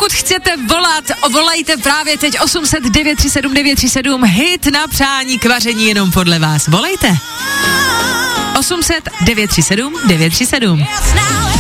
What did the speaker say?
pokud chcete volat, volejte právě teď 800 937 937, hit na přání k vaření jenom podle vás. Volejte. 800 937 937.